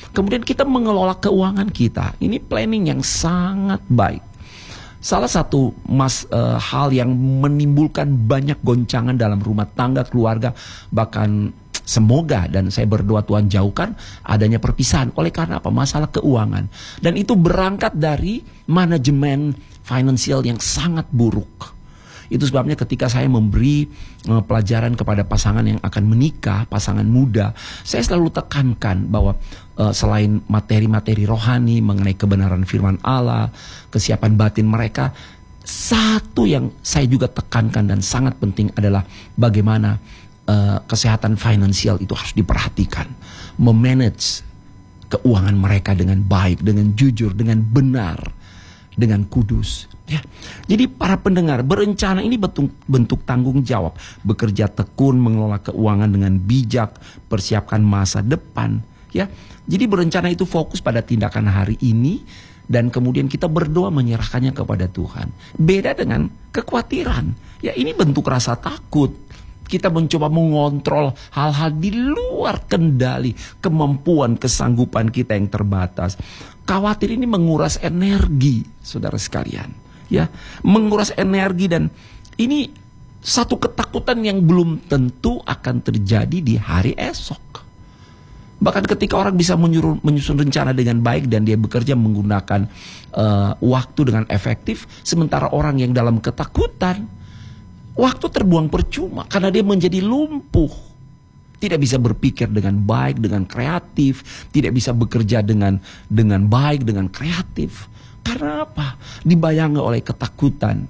Kemudian kita mengelola keuangan kita. Ini planning yang sangat baik. Salah satu hal yang menimbulkan banyak goncangan dalam rumah tangga, keluarga, bahkan semoga dan saya berdoa Tuhan jauhkan adanya perpisahan. Oleh karena apa? Masalah keuangan. Dan itu berangkat dari manajemen finansial yang sangat buruk. Itu sebabnya ketika saya memberi pelajaran kepada pasangan yang akan menikah, pasangan muda, saya selalu tekankan bahwa selain materi-materi rohani mengenai kebenaran firman Allah, kesiapan batin mereka, satu yang saya juga tekankan dan sangat penting adalah bagaimana kesehatan finansial itu harus diperhatikan. Memanage keuangan mereka dengan baik, dengan jujur, dengan benar, dengan kudus. Ya. Jadi para pendengar, berencana ini bentuk tanggung jawab. Bekerja tekun, mengelola keuangan dengan bijak, persiapkan masa depan. Ya. Jadi berencana itu fokus pada tindakan hari ini, dan kemudian kita berdoa menyerahkannya kepada Tuhan. Beda dengan kekhawatiran. Ya, ini bentuk rasa takut. Kita mencoba mengontrol hal-hal di luar kendali, kemampuan, kesanggupan kita yang terbatas. Khawatir ini menguras energi, saudara sekalian. Ya, menguras energi, dan ini satu ketakutan yang belum tentu akan terjadi di hari esok. Bahkan ketika orang bisa menyusun rencana dengan baik dan dia bekerja menggunakan waktu dengan efektif, sementara orang yang dalam ketakutan, waktu terbuang percuma karena dia menjadi lumpuh. Tidak bisa berpikir dengan baik, dengan kreatif, tidak bisa bekerja dengan baik, dengan kreatif. Karena apa? Dibayangi oleh ketakutan.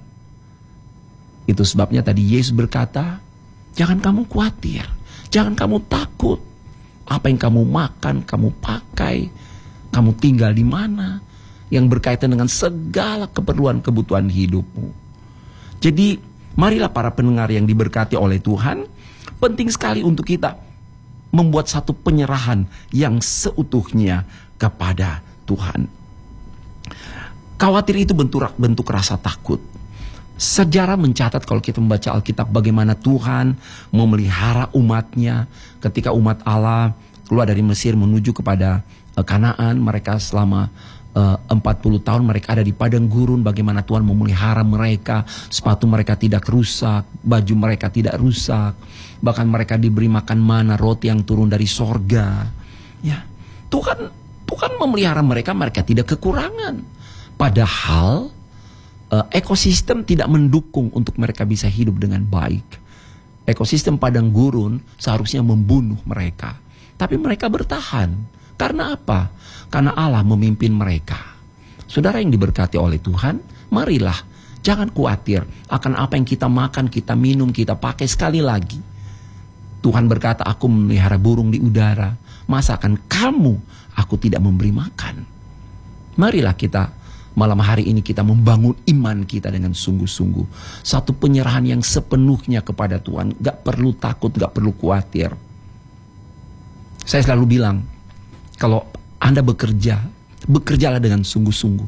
Itu sebabnya tadi Yesus berkata, jangan kamu khawatir, jangan kamu takut. Apa yang kamu makan, kamu pakai, kamu tinggal di mana, yang berkaitan dengan segala kebutuhan hidupmu. Jadi marilah para pendengar yang diberkati oleh Tuhan, penting sekali untuk kita membuat satu penyerahan yang seutuhnya kepada Tuhan. Khawatir itu bentuk rasa takut. Sejarah mencatat kalau kita membaca Alkitab bagaimana Tuhan memelihara umatnya ketika umat Allah keluar dari Mesir menuju kepada Kanaan. Mereka selama 40 tahun mereka ada di padang gurun. Bagaimana Tuhan memelihara mereka, sepatu mereka tidak rusak, baju mereka tidak rusak, bahkan mereka diberi makan mana, roti yang turun dari sorga. Ya, Tuhan memelihara mereka tidak kekurangan. Padahal ekosistem tidak mendukung untuk mereka bisa hidup dengan baik. Ekosistem padang gurun seharusnya membunuh mereka, tapi mereka bertahan. Karena apa? Karena Allah memimpin mereka. Saudara yang diberkati oleh Tuhan, marilah jangan khawatir akan apa yang kita makan, kita minum, kita pakai. Sekali lagi, Tuhan berkata, aku memelihara burung di udara, masa akan kamu aku tidak memberi makan? Marilah kita malam hari ini kita membangun iman kita dengan sungguh-sungguh. Satu penyerahan yang sepenuhnya kepada Tuhan. Gak perlu takut, gak perlu khawatir. Saya selalu bilang, kalau Anda bekerjalah dengan sungguh-sungguh.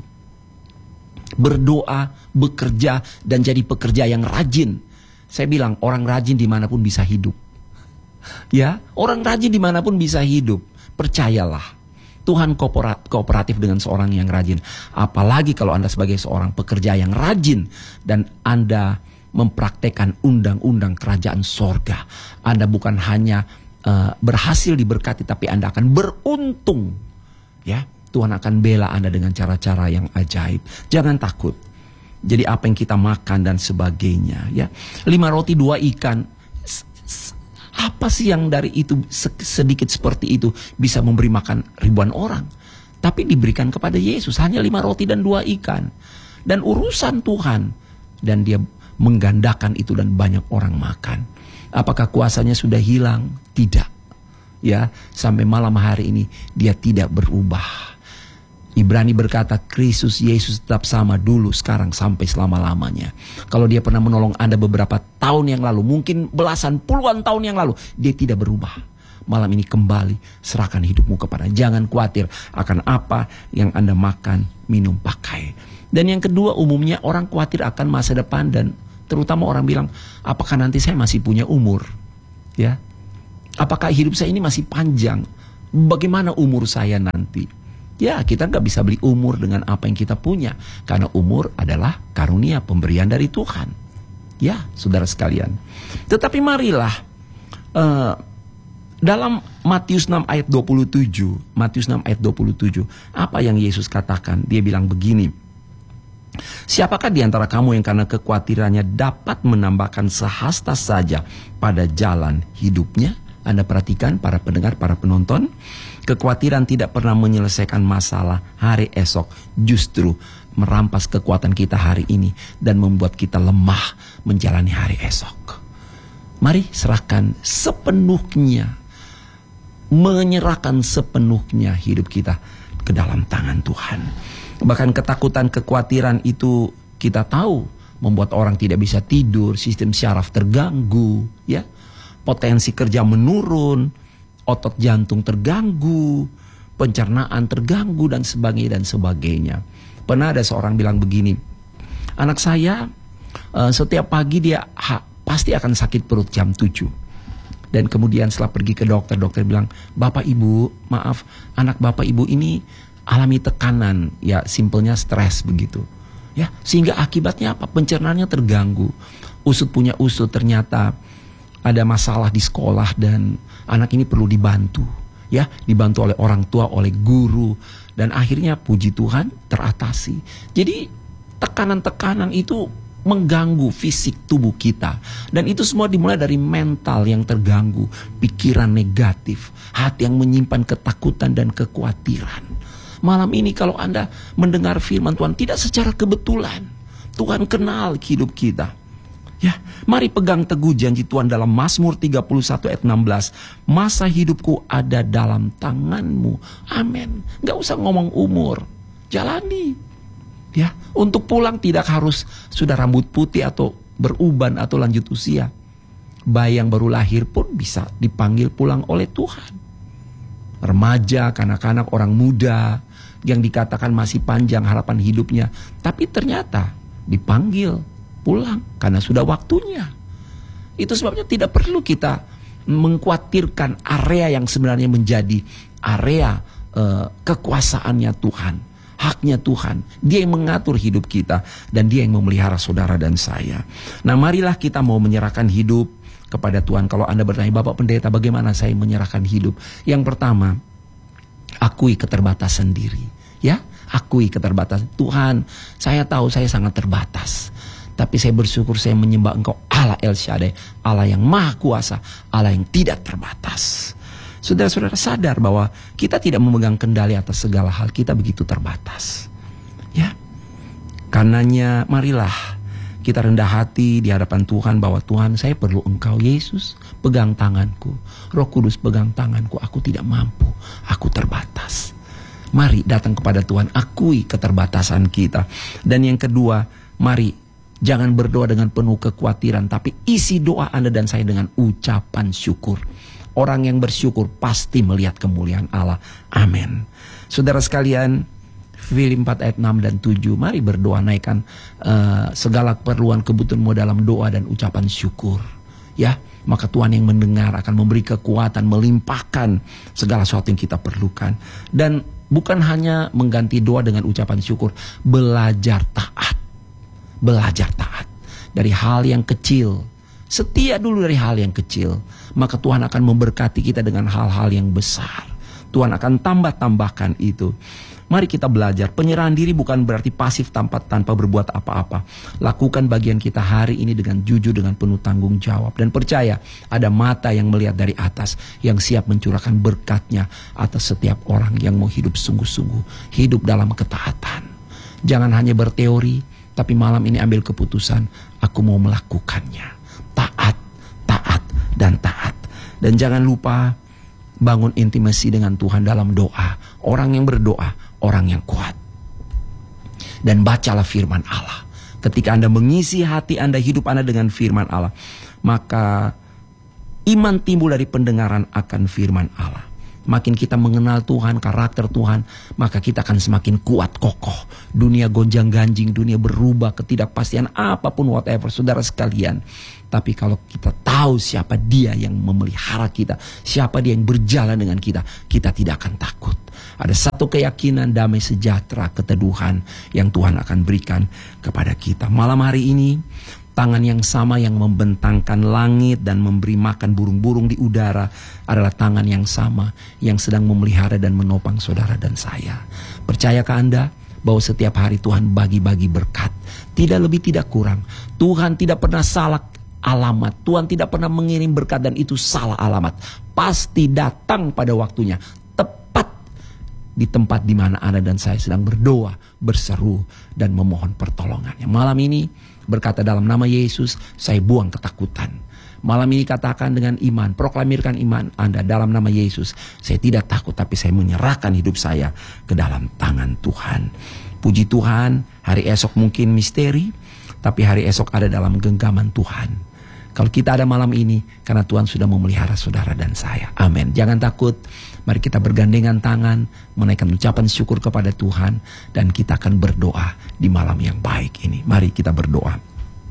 Berdoa, bekerja, dan jadi pekerja yang rajin. Saya bilang, orang rajin dimanapun bisa hidup. Ya, orang rajin dimanapun bisa hidup. Percayalah. Tuhan kooperatif dengan seorang yang rajin. Apalagi kalau Anda sebagai seorang pekerja yang rajin dan Anda mempraktekkan undang-undang kerajaan sorga. Anda bukan hanya berhasil diberkati, tapi Anda akan beruntung. Ya, Tuhan akan bela Anda dengan cara-cara yang ajaib. Jangan takut. Jadi apa yang kita makan dan sebagainya. Ya, 5 roti 2 ikan. Apa sih yang dari itu sedikit seperti itu bisa memberi makan ribuan orang? Tapi diberikan kepada Yesus hanya 5 roti dan 2 ikan. Dan urusan Tuhan. Dan dia menggandakan itu dan banyak orang makan. Apakah kuasanya sudah hilang? Tidak. Ya, sampai malam hari ini dia tidak berubah. Ibrani berkata Kristus Yesus tetap sama dulu, sekarang, sampai selama-lamanya. Kalau dia pernah menolong Anda beberapa tahun yang lalu, mungkin belasan, puluhan tahun yang lalu, dia tidak berubah. Malam ini kembali, serahkan hidupmu kepada. Jangan khawatir akan apa yang Anda makan, minum, pakai. Dan yang kedua, umumnya orang khawatir akan masa depan, dan terutama orang bilang, apakah nanti saya masih punya umur? Ya, apakah hidup saya ini masih panjang? Bagaimana umur saya nanti? Ya, kita nggak bisa beli umur dengan apa yang kita punya. Karena umur adalah karunia pemberian dari Tuhan. Ya, saudara sekalian. Tetapi marilah dalam Matius 6 ayat 27, apa yang Yesus katakan? Dia bilang begini, siapakah di antara kamu yang karena kekhawatirannya dapat menambahkan sehasta saja pada jalan hidupnya? Anda perhatikan para pendengar, para penonton, kekhawatiran tidak pernah menyelesaikan masalah hari esok, justru merampas kekuatan kita hari ini dan membuat kita lemah menjalani hari esok. Mari serahkan sepenuhnya, menyerahkan sepenuhnya hidup kita ke dalam tangan Tuhan. Bahkan ketakutan, kekhawatiran itu kita tahu membuat orang tidak bisa tidur, sistem syaraf terganggu, ya. Potensi kerja menurun, otot jantung terganggu, pencernaan terganggu dan sebagainya. Pernah ada seorang bilang begini, anak saya setiap pagi dia pasti akan sakit perut jam 7. Dan kemudian setelah pergi ke dokter, dokter bilang, Bapak Ibu, maaf, anak Bapak Ibu ini alami tekanan, ya simpelnya stres begitu. Ya, sehingga akibatnya apa? Pencernaannya terganggu. Usut punya usut, ternyata ada masalah di sekolah dan anak ini perlu dibantu. Ya, dibantu oleh orang tua, oleh guru, dan akhirnya puji Tuhan teratasi. Jadi tekanan-tekanan itu mengganggu fisik tubuh kita. Dan itu semua dimulai dari mental yang terganggu, pikiran negatif, hati yang menyimpan ketakutan dan kekhawatiran. Malam ini kalau Anda mendengar firman Tuhan tidak secara kebetulan, Tuhan kenal hidup kita. Ya, mari pegang teguh janji Tuhan dalam Mazmur 31 ayat 16. Masa hidupku ada dalam tanganmu. Amin. Gak usah ngomong umur, jalani. Ya, untuk pulang tidak harus sudah rambut putih atau beruban atau lanjut usia. Bayi yang baru lahir pun bisa dipanggil pulang oleh Tuhan. Remaja, kanak-kanak, orang muda yang dikatakan masih panjang harapan hidupnya, tapi ternyata dipanggil pulang karena sudah waktunya. Itu sebabnya tidak perlu kita mengkhawatirkan area yang sebenarnya menjadi area kekuasaannya Tuhan. Haknya Tuhan, Dia yang mengatur hidup kita dan Dia yang memelihara saudara dan saya. Nah, marilah kita mau menyerahkan hidup kepada Tuhan. Kalau Anda bertanya, Bapak Pendeta, bagaimana saya menyerahkan hidup? Yang pertama, akui keterbatasan diri. Ya, akui keterbatasan. Tuhan, saya tahu saya sangat terbatas, tapi saya bersyukur saya menyembah Engkau, Allah El Shaddai, Allah yang maha kuasa, Allah yang tidak terbatas. Saudara-saudara sadar bahwa kita tidak memegang kendali atas segala hal, kita begitu terbatas. Ya, karenanya marilah kita rendah hati di hadapan Tuhan bahwa Tuhan, saya perlu Engkau Yesus, pegang tanganku. Roh Kudus pegang tanganku, aku tidak mampu, aku terbatas. Mari datang kepada Tuhan, akui keterbatasan kita. Dan yang kedua, mari jangan berdoa dengan penuh kekhawatiran, tapi isi doa Anda dan saya dengan ucapan syukur. Orang yang bersyukur pasti melihat kemuliaan Allah. Amin. Saudara sekalian, Filipi 4 ayat 6 dan 7. Mari berdoa, naikkan segala keperluan kebutuhanmu dalam doa dan ucapan syukur. Ya, maka Tuhan yang mendengar akan memberi kekuatan, melimpahkan segala sesuatu yang kita perlukan. Dan bukan hanya mengganti doa dengan ucapan syukur, belajar taat. Belajar taat dari hal yang kecil. Setia dulu dari hal yang kecil, maka Tuhan akan memberkati kita dengan hal-hal yang besar. Tuhan akan tambahkan itu. Mari kita belajar. Penyerahan diri bukan berarti pasif tanpa berbuat apa-apa. Lakukan bagian kita hari ini dengan jujur, dengan penuh tanggung jawab. Dan percaya ada mata yang melihat dari atas, yang siap mencurahkan berkatnya atas setiap orang yang mau hidup sungguh-sungguh, hidup dalam ketaatan. Jangan hanya berteori, tapi malam ini ambil keputusan, aku mau melakukannya. Taat, taat, dan taat. Dan jangan lupa bangun intimasi dengan Tuhan dalam doa. Orang yang berdoa, orang yang kuat. Dan bacalah firman Allah. Ketika Anda mengisi hati Anda, hidup Anda dengan firman Allah, maka iman timbul dari pendengaran akan firman Allah. Makin kita mengenal Tuhan, karakter Tuhan, maka kita akan semakin kuat, kokoh. Dunia gonjang ganjing, dunia berubah, ketidakpastian apapun, whatever, saudara sekalian. Tapi kalau kita tahu siapa Dia yang memelihara kita, siapa Dia yang berjalan dengan kita tidak akan takut. Ada satu keyakinan, damai sejahtera, keteduhan yang Tuhan akan berikan kepada kita. Malam hari ini, tangan yang sama yang membentangkan langit dan memberi makan burung-burung di udara adalah tangan yang sama yang sedang memelihara dan menopang saudara dan saya. Percayakah Anda bahwa setiap hari Tuhan bagi-bagi berkat? Tidak lebih tidak kurang. Tuhan tidak pernah salah alamat. Tuhan tidak pernah mengirim berkat dan itu salah alamat. Pasti datang pada waktunya. Tepat di tempat di mana Anda dan saya sedang berdoa, berseru dan memohon pertolongannya. Malam ini berkata dalam nama Yesus, saya buang ketakutan. Malam ini katakan dengan iman, proklamirkan iman Anda dalam nama Yesus. Saya tidak takut, tapi saya menyerahkan hidup saya ke dalam tangan Tuhan. Puji Tuhan, hari esok mungkin misteri, tapi hari esok ada dalam genggaman Tuhan. Kalau kita ada malam ini, karena Tuhan sudah memelihara saudara dan saya. Amin. Jangan takut. Mari kita bergandengan tangan, menaikkan ucapan syukur kepada Tuhan, dan kita akan berdoa di malam yang baik ini. Mari kita berdoa.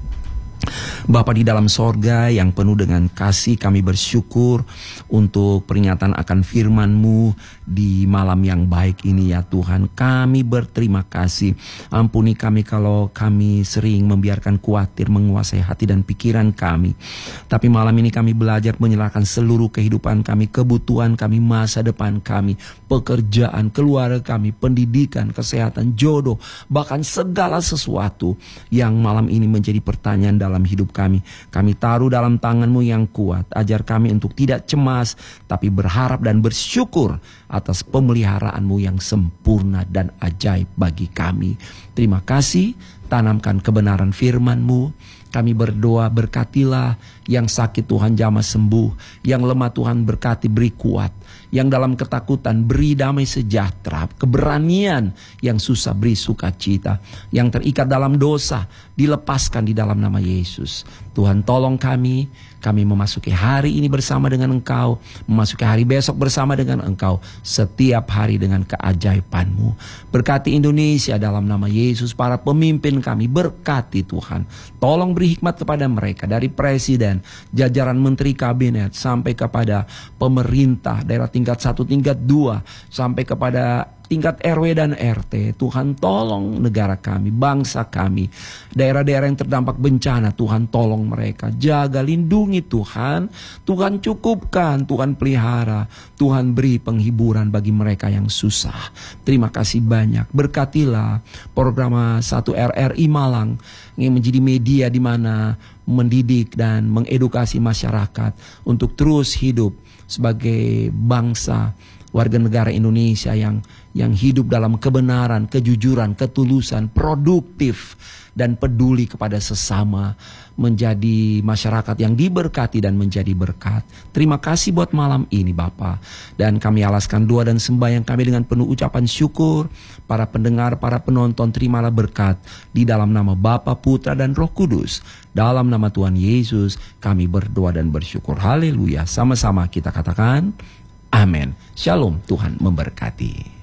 Bapa di dalam sorga yang penuh dengan kasih, kami bersyukur untuk peringatan akan firman-Mu di malam yang baik ini ya Tuhan. Kami berterima kasih. Ampuni kami kalau kami sering membiarkan khawatir menguasai hati dan pikiran kami. Tapi malam ini kami belajar menyerahkan seluruh kehidupan kami, kebutuhan kami, masa depan kami, pekerjaan, keluarga kami, pendidikan, kesehatan, jodoh, bahkan segala sesuatu yang malam ini menjadi pertanyaan dalam hidup kami. Kami taruh dalam tangan-Mu yang kuat. Ajar kami untuk tidak cemas, tapi berharap dan bersyukur atas pemeliharaan-Mu yang sempurna dan ajaib bagi kami. Terima kasih, tanamkan kebenaran firman-Mu. Kami berdoa, berkatilah yang sakit Tuhan jamah sembuh, yang lemah Tuhan berkati beri kuat, yang dalam ketakutan beri damai sejahtera, keberanian yang susah beri sukacita, yang terikat dalam dosa dilepaskan di dalam nama Yesus. Tuhan tolong kami memasuki hari ini bersama dengan Engkau, memasuki hari besok bersama dengan Engkau, setiap hari dengan keajaiban-Mu. Berkati Indonesia dalam nama Yesus, para pemimpin kami berkati Tuhan. Tolong beri hikmat kepada mereka, dari presiden, jajaran menteri kabinet, sampai kepada pemerintah, daerah tingkat 1, tingkat 2, sampai kepada tingkat RW dan RT. Tuhan tolong negara kami, bangsa kami, daerah-daerah yang terdampak bencana. Tuhan tolong mereka, jaga, lindungi Tuhan. Tuhan cukupkan, Tuhan pelihara, Tuhan beri penghiburan bagi mereka yang susah. Terima kasih banyak. Berkatilah program 1 RRI Malang yang menjadi media di mana mendidik dan mengedukasi masyarakat untuk terus hidup sebagai bangsa, warga negara Indonesia yang hidup dalam kebenaran, kejujuran, ketulusan, produktif, dan peduli kepada sesama, menjadi masyarakat yang diberkati dan menjadi berkat. Terima kasih buat malam ini Bapa. Dan kami alaskan doa dan sembahyang kami dengan penuh ucapan syukur. Para pendengar, para penonton, terimalah berkat di dalam nama Bapa, Putra, dan Roh Kudus. Dalam nama Tuhan Yesus kami berdoa dan bersyukur. Haleluya. Sama-sama kita katakan amin. Shalom, Tuhan memberkati.